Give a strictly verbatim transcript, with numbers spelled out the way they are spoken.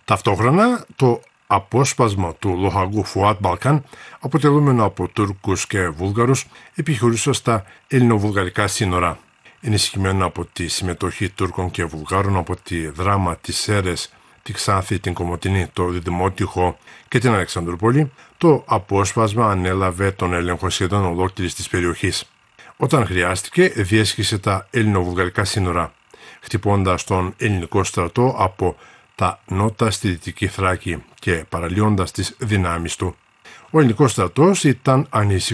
Ταυτόχρονα, το απόσπασμα του λοχαγού Φουάτ Μπαλκάν, αποτελούμενο από Τούρκους και Βούλγαρους, επιχειρούσε στα ελληνοβουλγαρικά σύνορα. Ενισχυμένο από τη συμμετοχή Τούρκων και Βουλγάρων από τη δράμα της Σέρες, τη Ξάνθη, την Κομοτηνή, το Δημότυχο και την Αλεξανδρούπολη, το απόσπασμα ανέλαβε τον έλεγχο σχεδόν ολόκληρης της περιοχής. Όταν χρειάστηκε, διέσχισε τα ελληνοβουλγαρικά σύνορα, χτυπώντας τον ελληνικό στρατό από τα νότα στη Δυτική Θράκη και παραλύοντας τις δυνάμεις του. Ο ελληνικός στρατός ήταν ανήσυχος